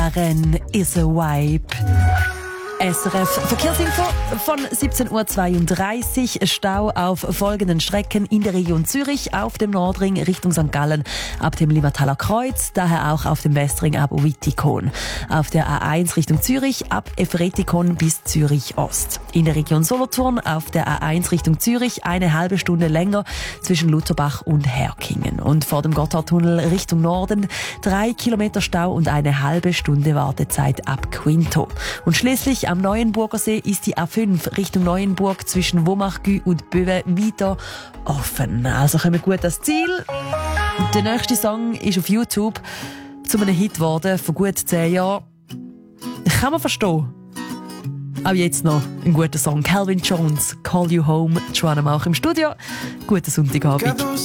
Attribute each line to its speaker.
Speaker 1: Ren is a Vibe. SRF Verkehrsinfo von 17.32 Uhr. Stau auf folgenden Strecken in der Region Zürich, auf dem Nordring Richtung St. Gallen ab dem Limataler Kreuz, daher auch auf dem Westring ab Wittikon. Auf der A1 Richtung Zürich ab Efretikon bis Zürich Ost. In der Region Solothurn auf der A1 Richtung Zürich eine halbe Stunde länger zwischen Lutherbach und Herkingen. Und vor dem Gotthardtunnel Richtung Norden 3 Kilometer Stau und eine halbe Stunde Wartezeit ab Quinto. Und schließlich am Neuenburger See ist die A5 Richtung Neuenburg zwischen Womachgü und Böwe wieder offen. Also kommen wir gut ans Ziel. Der nächste Song ist auf YouTube zu einem Hit geworden vor gut 10 Jahren. Kann man verstehen. Auch jetzt noch ein guter Song. Calvin Jones, Call You Home. Joanna Mauch im Studio. Guten Sonntagabend.